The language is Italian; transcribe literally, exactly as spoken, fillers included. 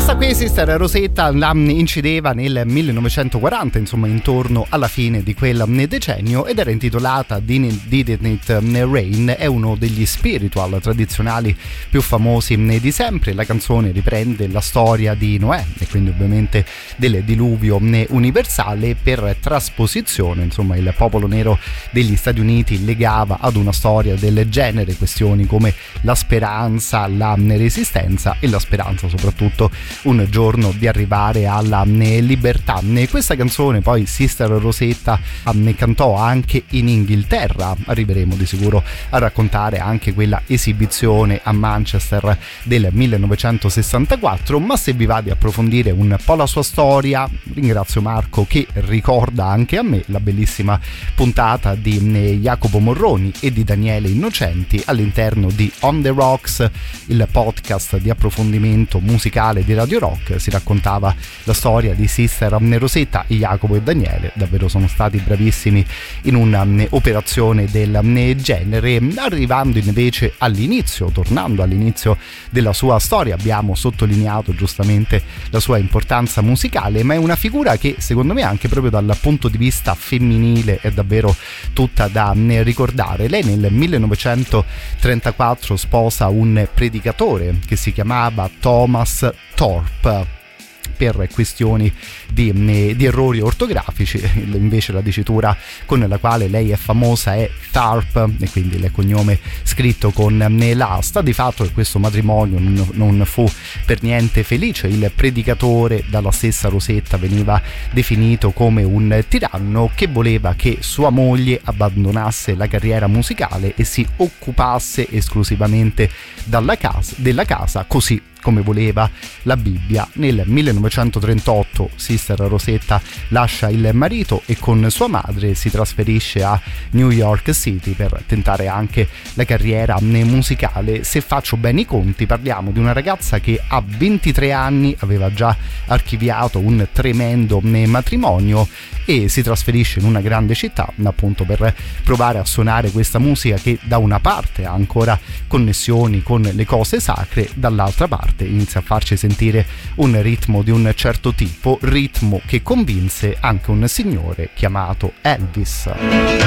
Questa qui, Sister Rosetta, la incideva nel millenovecentoquaranta, insomma intorno alla fine di quel decennio, ed era intitolata Didn't It Rain. È uno degli spiritual tradizionali più famosi di sempre. La canzone riprende la storia di Noè e quindi ovviamente del diluvio universale. Per trasposizione, insomma, il popolo nero degli Stati Uniti legava ad una storia del genere questioni come la speranza, la resistenza e la speranza soprattutto un giorno di arrivare alla libertà. Questa canzone poi Sister Rosetta ne cantò anche in Inghilterra. Arriveremo di sicuro a raccontare anche quella esibizione a Manchester del millenovecentosessantaquattro, ma se vi va di approfondire un po' la sua storia, ringrazio Marco che ricorda anche a me la bellissima puntata di Jacopo Morroni e di Daniele Innocenti all'interno di On The Rocks, il podcast di approfondimento musicale di Radio Rock. Si raccontava la storia di Sister Rosetta e Jacopo e Daniele davvero sono stati bravissimi in un'operazione del genere. Arrivando invece all'inizio, tornando all'inizio della sua storia, abbiamo sottolineato giustamente la sua importanza musicale, ma è una figura che secondo me anche proprio dal punto di vista femminile è davvero tutta da ricordare. Lei nel millenovecentotrentaquattro sposa un predicatore che si chiamava Thomas Thorpe. Per questioni di, di errori ortografici, invece la dicitura con la quale lei è famosa è Tharp, e quindi il cognome scritto con l'asta. Di fatto che questo matrimonio non, non fu per niente felice. Il predicatore dalla stessa Rosetta veniva definito come un tiranno che voleva che sua moglie abbandonasse la carriera musicale e si occupasse esclusivamente dalla casa, della casa, così come voleva la Bibbia. Nel millenovecentotrentotto Sister Rosetta lascia il marito e con sua madre si trasferisce a New York City per tentare anche la carriera musicale. Se faccio bene i conti, parliamo di una ragazza che a ventitré anni aveva già archiviato un tremendo matrimonio e si trasferisce in una grande città appunto per provare a suonare questa musica che da una parte ha ancora connessioni con le cose sacre, dall'altra parte inizia a farci sentire un ritmo di un certo tipo, ritmo che convinse anche un signore chiamato Elvis.